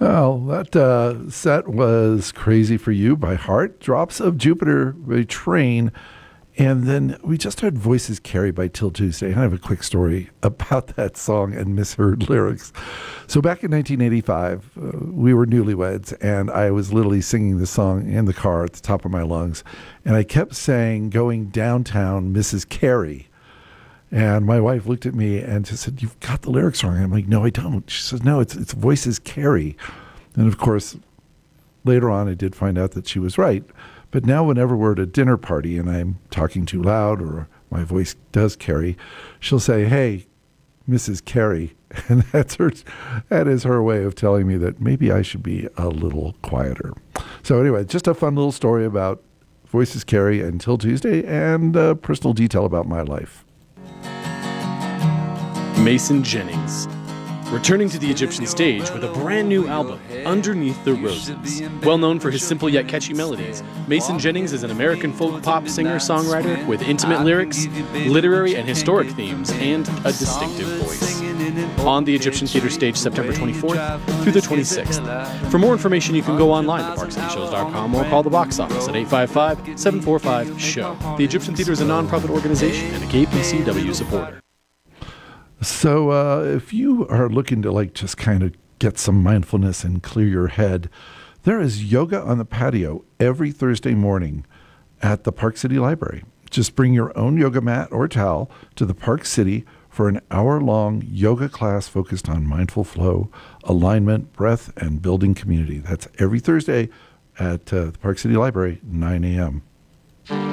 Well, that set was Crazy for You by Heart, Drops of Jupiter by Train, and then we just heard Voices Carry by Till Tuesday. I have a quick story about that song and misheard lyrics. So back in 1985, we were newlyweds, and I was literally singing the song in the car at the top of my lungs, and I kept saying, "Going downtown, Mrs. Carey." And my wife looked at me and just said, "You've got the lyrics wrong." I'm like, "No, I don't." She says, "No, it's Voices Carry." And of course, later on, I did find out that she was right. But now whenever we're at a dinner party and I'm talking too loud or my voice does carry, she'll say, "Hey, Mrs. Carey." And that is her way of telling me that maybe I should be a little quieter. So anyway, just a fun little story about Voices Carry and Till Tuesday and a personal detail about my life. Mason Jennings, returning to the Egyptian stage with a brand new album, Underneath the Roses. Well known for his simple yet catchy melodies, Mason Jennings is an American folk pop singer-songwriter with intimate lyrics, literary and historic themes, and a distinctive voice. On the Egyptian Theater stage September 24th through the 26th. For more information, you can go online to parkcityshows.com or call the box office at 855-745-SHOW. The Egyptian Theater is a non-profit organization and a KPCW supporter. So if you are looking to just kind of get some mindfulness and clear your head, there is yoga on the patio every Thursday morning at the Park City Library. Just bring your own yoga mat or towel to the Park City for an hour-long yoga class focused on mindful flow, alignment, breath, and building community. That's every Thursday at the Park City Library, 9 a.m.